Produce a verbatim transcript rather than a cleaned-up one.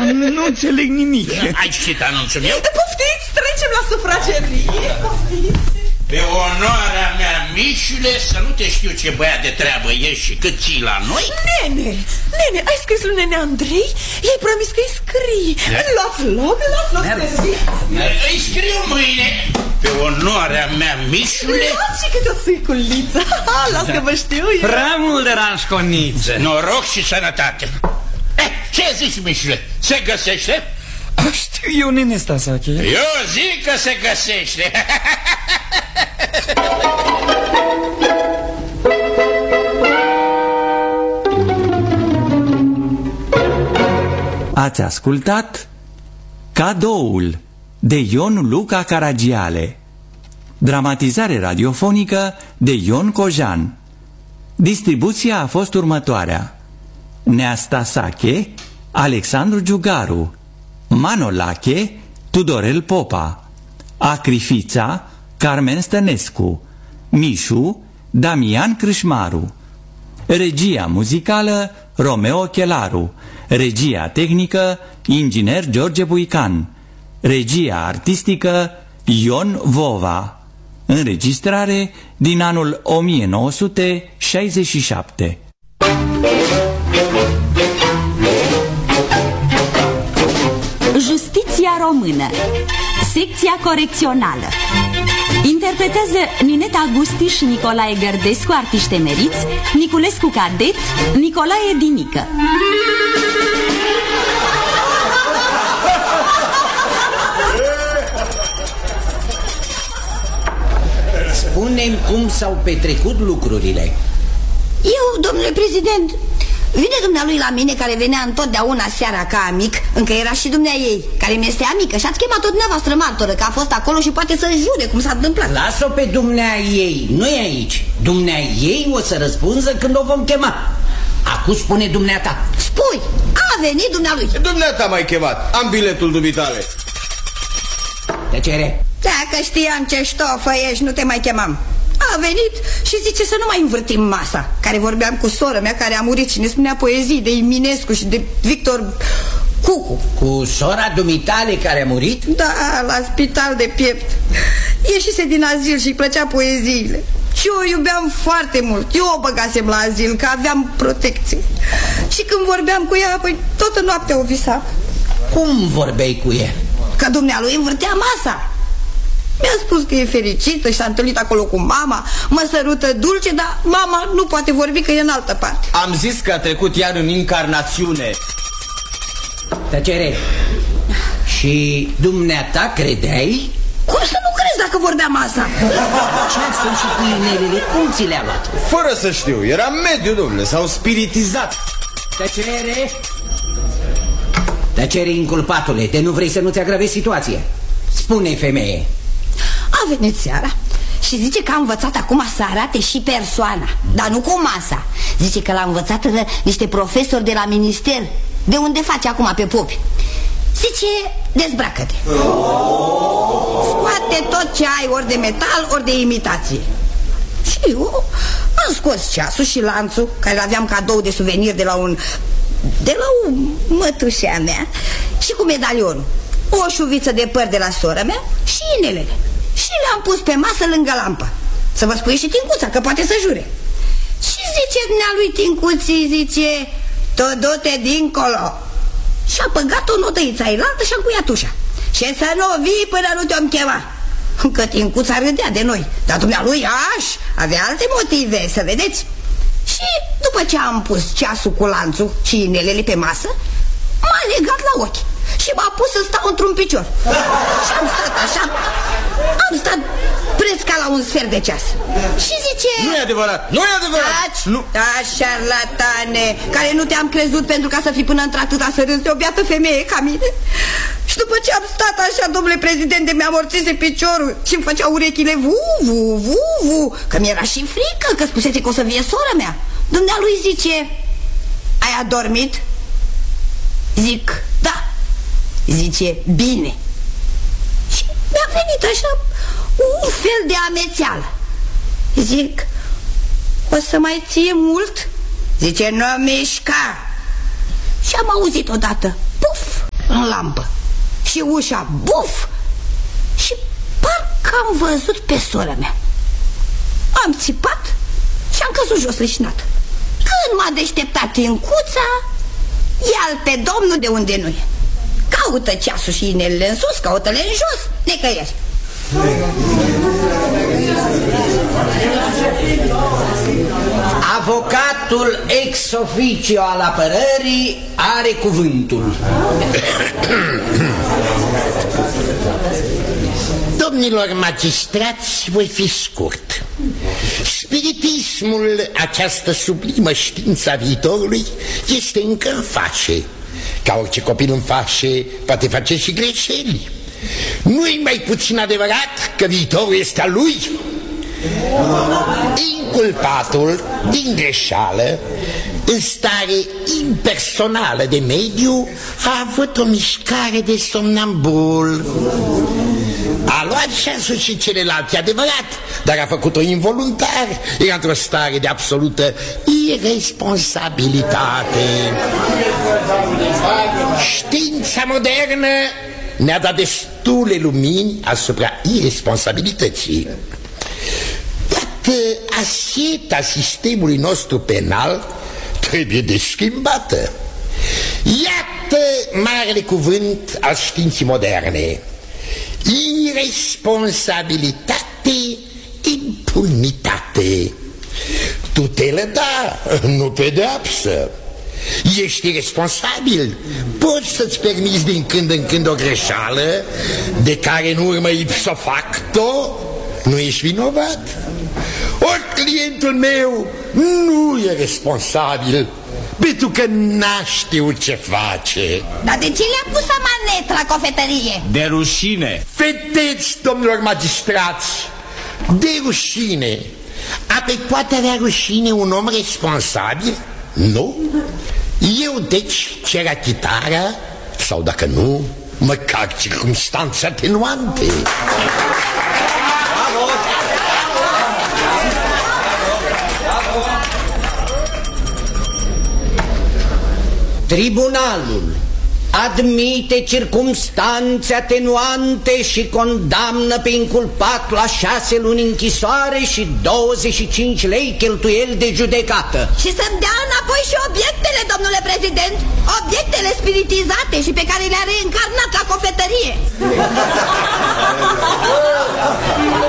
Nu înțeleg nimic. Ai citit anunțul meu? Poftiți, trecem la sufragerie. Poftiți. Pe onoarea mea, Mișule, să nu te știu ce băiat de treabă ești și cât ții la noi. Nene, nene, ai scris lui nene Andrei? I-ai promis că îi scrii. Luați loc, luați loc, serviți. Îi scriu mâine. Pe onoarea mea, Mișule. Luați și câte o țuiculiță. Las că vă știu eu. Prea mult de ranșconiță. Noroc și sănătate. Eh, ce zici, Mișule? Se găsește? Știu eu, nene Stasache. Eu zic că se găsește. Ați ascultat Cadoul de Ion Luca Caragiale, dramatizare radiofonică de Ion Cojan. Distribuția a fost următoarea: Nea Stasache, Alexandru Giugaru, Manolache, Tudorel Popa, Acrifița, Carmen Stănescu, Mișu, Damian Crâșmaru. Regia muzicală, Romeo Chelaru. Regia tehnică, inginer George Buican. Regia artistică, Ion Vova. Înregistrare din anul o mie nouă sute șaizeci și șapte. Justiția română, secția corecțională. Interpretează Nineta Gusti și Nicolae Gărdescu, artiști emeriți, Niculescu Cadet, Nicolae Dinică. Spune-mi cum s-au petrecut lucrurile. Eu, domnule prezident, vine dumnealui la mine, care venea întotdeauna seara ca amic, încă era și dumnea ei, care mi este amică, și ați chemat-o dumneavoastră martoră, că a fost acolo și poate să jure cum s-a întâmplat. Las-o pe dumnea ei, nu e aici. Dumnea ei o să răspunză când o vom chema. Acum spune dumneata. Spui, a venit dumnealui. Dumneata m-ai chemat, am biletul dumitale. Tăcere. Dacă știam ce ștofă ești, nu te mai chemam. A venit și zice să nu mai învârtim masa. Care vorbeam cu sora mea care a murit și ne spunea poezii de Eminescu și de Victor Cucu. Cu sora dumitale care a murit? Da, la spital de piept. Ieșise din azil și îi plăcea poeziile. Și eu o iubeam foarte mult. Eu o băgasem la azil, că aveam protecție. Și când vorbeam cu ea, păi toată noaptea o visam. Cum vorbeai cu ea? Că dumnealui învârtea masa. Mi-a spus că e fericită și s-a întâlnit acolo cu mama. Mă sărută dulce, dar mama nu poate vorbi, că e în altă parte. Am zis că a trecut iar în incarnațiune. Tăcere. Și dumneata credeai? Cum să nu crezi dacă vorbea masa? Ceasul și cu inelele, cum ți le-a luat? Fără să știu, era mediu, domnule, s-au spiritizat. Tăcere. Tăcere, inculpatule, de nu vrei să nu-ți agravezi situația. Spune-i, femeie. A venit seara și zice că a învățat acum să arate și persoana, dar nu cu masa. Zice că l-a învățat niște profesori de la minister, de unde face acum pe popi. Zice, dezbracă-te. Scoate tot ce ai, ori de metal, ori de imitație. Și eu am scos ceasul și lanțul, care l-aveam cadou de suvenir de la un De la o mătușea mea, și cu medalionul, o șuviță de păr de la sora mea și inelele. Și le-am pus pe masă lângă lampă. Să vă spui și Tincuța, că poate să jure. Și zice dumnealui Tincuții, zice, tu du-te dincolo. Și a băgat o notăiță ailaltă și a încuiat ușa. Și să nu vii până nu te-om chema. Că Tincuța râdea de noi, dar dumnealui aș avea alte motive, să vedeți. Și după ce am pus ceasul cu lanțul și inelele pe masă, m-a legat la ochi și m-a pus să stau într-un picior. Și am stat așa, am stat preț ca la un sfert de ceas. Și zice... Nu e adevărat, nu e adevărat. Taci, nu. Da, șarlatane, care nu te-am crezut pentru ca să fii până într-atâta să râzi de o biată femeie ca mine. Și după ce am stat așa, domnule prezidente, mi-a amorțise piciorul și îmi făcea urechile vu, vu, vu, vu, că mi-era și frică, că spusese că o să vie sora mea. Dumnealui zice, ai adormit? Zic, da. Zice, bine. Și mi-a venit așa un fel de amețeală. Zic, o să mai ție mult? Zice, nu mișca. Și am auzit odată, puf, lampă și ușa buf și parcă am văzut pe sora mea. Am țipat și am căzut jos leșinat. Când m-a deșteptat Tincuța, ia-l pe domnul de unde nu e. Caută ceasul și inelele în sus, caută-le în jos, necăieri. Avocatul ex officio al apărării are cuvântul. Domnilor magistrați, voi fi scurt. Spiritismul, această sublimă știință a viitorului, este încă în fașe. Ca orice copil în fașe, poate face și greșeli. Nu-i mai puțin adevărat că viitorul este al lui? Inculpatul, din greșeală, în stare impersonală de mediu, a avut o mișcare de somnambul. A luat ceasul și celelalte, adevărat, dar a făcut-o involuntar. Era într-o stare de absolută irresponsabilitate. Știința modernă ne-a dat destule lumini asupra irresponsabilității. Toată asieta sistemului nostru penal trebuie de schimbată. Iată marele cuvânt al științii moderne: irresponsabilitate, impunitate. Tutelă, da, nu pedeapsă. Ești irresponsabil, poți să-ți permiți din când în când o greșeală de care în urmă ipso facto nu ești vinovat. Ori clientul meu nu e responsabil pentru că n-a știut ce face. Dar de ce le-a pus amanet la cofetărie? De rușine. Vedeți, domnilor magistrați, de rușine. Apoi poate avea rușine un om responsabil? Nu. Eu deci cer achitarea, sau dacă nu, măcar circumstanțe atenuante. Tribunalul admite circumstanțe atenuante și condamnă pe inculpat la șase luni închisoare și douăzeci și cinci lei cheltuieli de judecată. Și să-mi dea înapoi și obiectele, domnule prezident, obiectele spiritizate și pe care le-a reîncarnat la cofetărie.